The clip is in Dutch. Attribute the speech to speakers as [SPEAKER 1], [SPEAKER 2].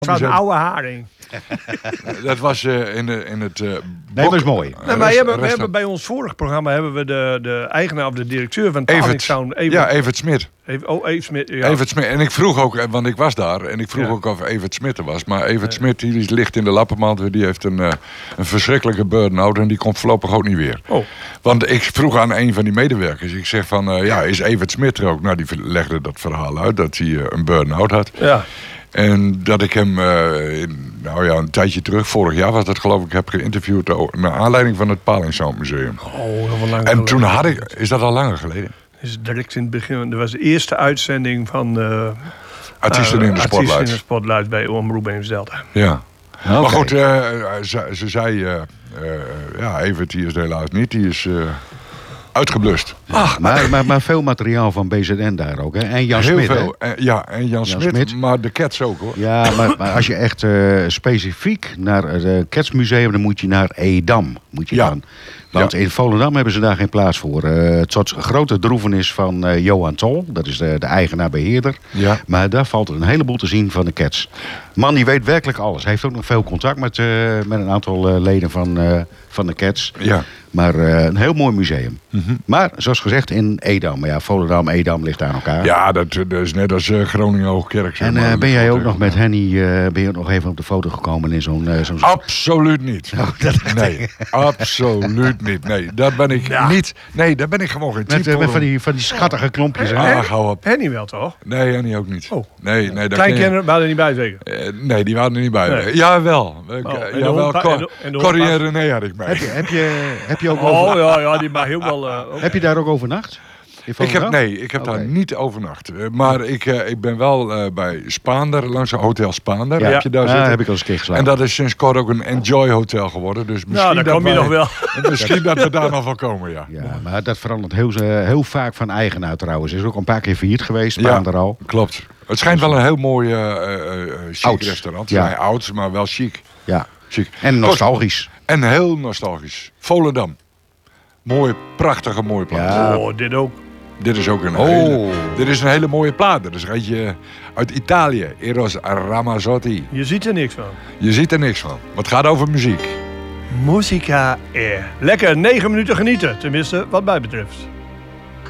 [SPEAKER 1] Het was een oude haring.
[SPEAKER 2] Dat was in het...
[SPEAKER 3] Nee, dat is mooi.
[SPEAKER 1] We hebben bij ons vorig programma de eigenaar of de directeur van Palling Sound.
[SPEAKER 2] Evert Smit.
[SPEAKER 1] Evert Smit. Ja.
[SPEAKER 2] Evert Smit. En ik vroeg ook, want ik was daar, en ik vroeg ook of Evert Smit er was. Maar Evert Smit die ligt in de lappenmand. Die heeft een verschrikkelijke burn-out en die komt voorlopig ook niet weer.
[SPEAKER 1] Oh.
[SPEAKER 2] Want ik vroeg aan een van die medewerkers. Ik zeg van, is Evert Smit er ook? Nou, die legde dat verhaal uit, dat hij een burn-out had.
[SPEAKER 1] Ja.
[SPEAKER 2] En dat ik hem, een tijdje terug, vorig jaar was dat geloof ik, heb geïnterviewd naar aanleiding van het Palling Sound Museum.
[SPEAKER 1] Oh, heel lang.
[SPEAKER 2] En toen had ik, is dat al langer geleden?
[SPEAKER 1] Dus direct in het begin, dat was de eerste uitzending van
[SPEAKER 2] Artiesten in de Spotlight.
[SPEAKER 1] Artiesten in de Spotlight bij Omroep Eemsdelta.
[SPEAKER 2] Ja.
[SPEAKER 3] Okay.
[SPEAKER 2] Maar goed, ze zei, Evert die is er helaas niet, die is uitgeblust.
[SPEAKER 3] Ach, maar veel materiaal van BZN daar ook. Hè? En Jan
[SPEAKER 2] Heel
[SPEAKER 3] Smit.
[SPEAKER 2] veel. En Jan Smit, maar de Cats ook hoor.
[SPEAKER 3] Ja, maar als je echt specifiek naar het Cats Museum, dan moet je naar Edam. Gaan. Want in Volendam hebben ze daar geen plaats voor. Tot grote droevenis van Johan Tol. Dat is de eigenaar-beheerder.
[SPEAKER 2] Ja.
[SPEAKER 3] Maar daar valt een heleboel te zien van de Cats. Man, die weet werkelijk alles. Hij heeft ook nog veel contact met een aantal leden van de Cats.
[SPEAKER 2] Ja.
[SPEAKER 3] Maar een heel mooi museum. Mm-hmm. Maar zoals gezegd in Edam. Maar ja, Volendam, Edam ligt aan elkaar.
[SPEAKER 2] Ja, dat is net als Groningen-Hoogkerk.
[SPEAKER 3] En ben jij ook nog met Henny nog even op de foto gekomen in zo'n...
[SPEAKER 2] Absoluut niet. Nee, absoluut niet. Nee, dat ben ik niet. Nee, daar ben ik gewoon geen type
[SPEAKER 3] met van die schattige klompjes.
[SPEAKER 2] Hou op.
[SPEAKER 1] Henny wel toch?
[SPEAKER 2] Nee, Henny ook niet.
[SPEAKER 1] Oh.
[SPEAKER 2] Nee,
[SPEAKER 1] Kleinkinderen waren er niet bij zeker?
[SPEAKER 2] Nee, die waren er niet bij. Nee. Jawel. Corrie en René had ik mee.
[SPEAKER 3] Heb je ook
[SPEAKER 1] die mag heel wel...
[SPEAKER 3] Heb je daar ook overnacht?
[SPEAKER 2] Ik heb daar niet overnacht. Maar ik ben wel bij Spaander, langs Hotel Spaander.
[SPEAKER 3] Ja,
[SPEAKER 2] heb je daar zitten.
[SPEAKER 3] Heb ik al eens een keer geslapen.
[SPEAKER 2] En dat is sinds kort ook een Enjoy Hotel geworden. Dus misschien
[SPEAKER 1] daar kom je nog wel.
[SPEAKER 2] Misschien dat we daar nog van komen, ja.
[SPEAKER 3] Ja, maar dat verandert heel vaak van eigenaar trouwens. Is ook een paar keer failliet geweest, Spaander al.
[SPEAKER 2] Klopt. Het schijnt wel een heel mooi chic restaurant.
[SPEAKER 3] Ja.
[SPEAKER 2] Oud, maar wel chic.
[SPEAKER 3] Ja.
[SPEAKER 2] Chic.
[SPEAKER 3] En nostalgisch.
[SPEAKER 2] En heel nostalgisch. Volendam. Prachtige mooie plaats.
[SPEAKER 3] Ja.
[SPEAKER 1] Oh, dit ook.
[SPEAKER 2] Dit is ook dit is een hele mooie plaat. Dat is een eentje uit Italië. Eros Ramazzotti.
[SPEAKER 1] Je ziet er niks van.
[SPEAKER 2] Je ziet er niks van. Maar het gaat over muziek.
[SPEAKER 1] Musica Air. Lekker 9 minuten genieten. Tenminste, wat mij betreft.